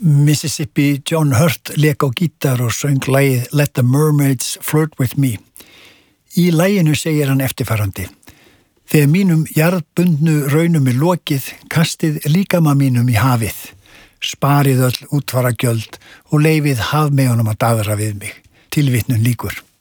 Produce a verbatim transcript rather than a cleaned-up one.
Mississippi John Hurt lék á gítar og söng lagið Let the Mermaids Flirt with Me. Í laginu segir hann eftirfarandi: Þegar mínum jarðbundnu raunum er lokið, kastið líkama mínum í hafið. Sparið öll útfaragjöld og leifið hafmeyjunum að daðra við mig. Tilvitnun lýkur.